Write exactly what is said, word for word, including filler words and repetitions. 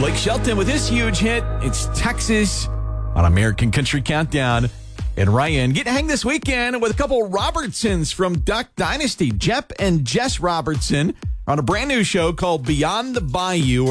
Blake Shelton with his huge hit. It's Texas on American Country Countdown. And Ryan getting hang this weekend with a couple Robertsons from Duck Dynasty. Jep and Jess Robertson are on a brand new show called Beyond the Bayou.